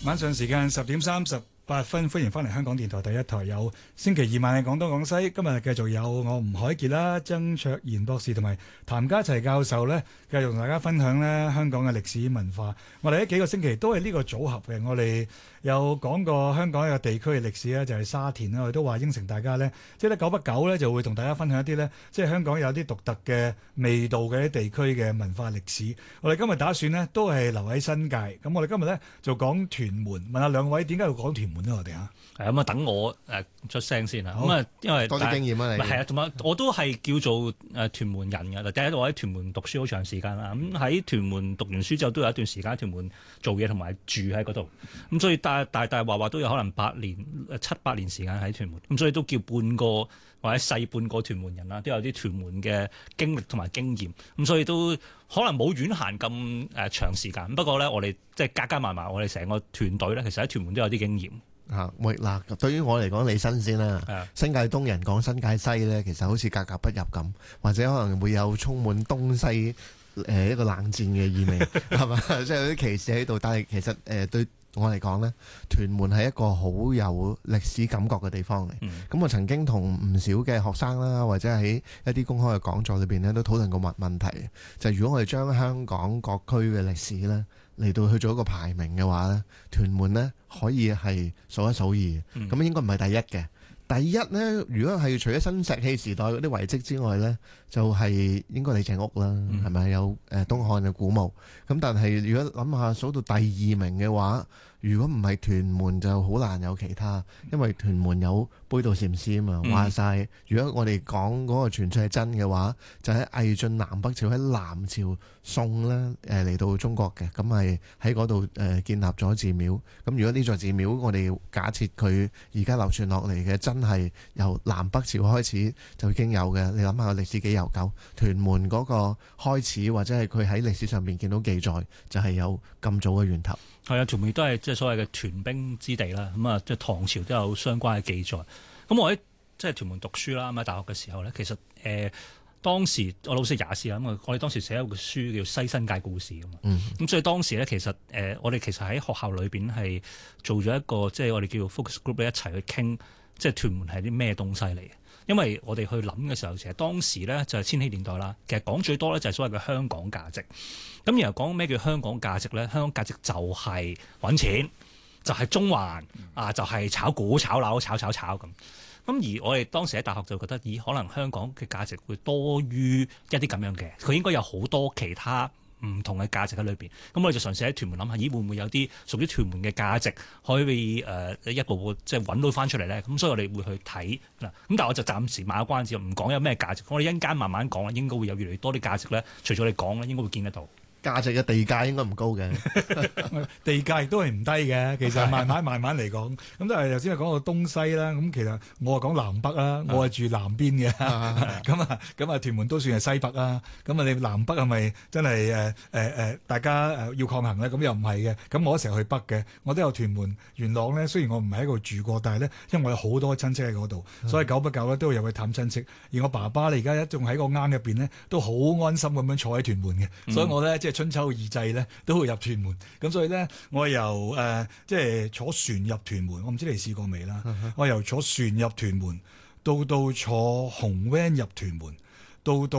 晚上時間10:38，歡迎翻嚟香港電台第一台，有星期二晚嘅廣東廣西。今日繼續有我吳凱傑啦、曾卓賢博士同埋譚家齊教授呢，繼續同大家分享呢香港嘅歷史文化。我哋呢幾個星期都係呢個組合嘅，我哋有講過香港一個地區嘅歷史呢，就係沙田啦。我哋都話應承大家呢，即係咧久不久呢，就會同大家分享一啲呢，即係香港有啲獨特嘅味道嘅地區嘅文化歷史。我哋今日打算呢，都係留喺新界。咁我哋今日呢，就講屯門。問下兩位點解要講屯門呢？我哋嚇係咁啊，等我出聲先啦。咁啊，因為多啲經驗啊，你係啊，同埋我都係叫做屯門人㗎。第一，我喺屯門讀書好長時間啦。咁喺屯門讀完書之後，都有一段時間喺屯門做嘢同埋住喺嗰度。咁所以大話都有可能7、8年時間喺屯門。咁所以都叫半個或者細半個屯門人啦，都有啲屯門嘅經歷同埋經驗。咁所以都可能冇遠閒咁長時間。不過咧，我哋即係加埋，我哋成個團隊咧，其實喺屯門都有啲經驗。 喂嗱，對於我嚟講，你新鮮啦。新界東人講新界西咧，其實好似格格不入咁，或者可能會有充滿東西一個冷戰嘅意味，係嘛？即係有啲歧視喺度。但係其實對我嚟講咧，屯門係一個好有歷史感覺嘅地方嚟。咁我曾經同唔少嘅學生啦，或者喺一啲公開嘅講座裏邊咧，都討論過問題，就係如果我哋將香港各區嘅歷史咧嚟到去做一個排名嘅話咧，屯門咧可以係數一數二，咁應該唔係第一嘅。第一呢，如果係除咗新石器時代嗰啲遺跡之外呢，就係應該李鄭屋啦，係咪有東漢嘅古墓？咁但係如果諗下數到第二名嘅話，如果唔係屯門就好難有其他，因為屯門有杯渡禪師啊嘛。話晒，如果我哋講嗰個傳說係真嘅話，就喺魏晉南北朝喺南朝宋呢嚟到中國嘅，咁係喺嗰度建立咗寺廟。咁如果呢座寺廟我哋假設佢而家流傳落嚟嘅真係由南北朝開始就已經有嘅，你諗下個歷史幾悠久？屯門嗰個開始或者係佢喺歷史上面見到記載，就係有咁早嘅源頭。 係啊，屯門都係即係所謂嘅屯兵之地啦。咁啊，即係唐朝都有相關嘅記載。咁我喺即係屯門讀書啦，咁喺大學嘅時候咧，其實當時我老師也是啦。咁我哋當時寫一個書叫《西新界故事》㗎嘛。咁所以當時咧，其實我哋其實喺學校裏邊係做咗一個即係我哋叫做 focus group 一齊去傾，即係屯門係啲咩東西嚟嘅。因為我哋去諗嘅時候，其實當時咧就係千禧年代啦。其實講最多咧就係所謂嘅香港價值。咁然後講咩叫香港價值咧？香港價值就係揾錢，就係中環啊，就係炒股、炒樓、炒咁。咁而我哋當時喺大學就覺得，可能香港嘅價值會多於一啲咁樣嘅，佢應該有好多其他唔同嘅價值喺裏邊。咁我哋就嘗試喺屯門諗下，會唔會有啲屬於屯門嘅價值可以一步步即係揾到翻出嚟咧？咁所以我哋會去睇嗱。咁但係我就暫時賣個關子，唔講有咩價值。我哋一陣間慢慢講啦，應該會有越嚟越多啲價值咧。除咗你講咧，應該會見得到。 價值嘅地價應該唔高嘅， 地價亦都係唔低嘅。其實慢慢嚟講，咁但係頭先係講到東西啦。咁其實我係講南北啦，我係住南邊嘅。咁啊，屯門都算係西北啦。咁啊，你南北係咪真係大家要抗衡咧？咁又唔係嘅。咁我成日去北嘅，我都有屯門元朗咧。雖然我唔係喺度住過，但係咧，因為我有好多親戚喺嗰度，所以久不久咧都會入去探親戚。而我爸爸咧而家仲喺個啱入邊咧，都好安心咁樣坐喺屯門嘅。所以我咧即係春秋二祭咧都會入屯門，咁所以咧我由即係坐船入屯門，我唔知你試過未啦。我由坐船入屯門，到坐紅 van 入屯門，到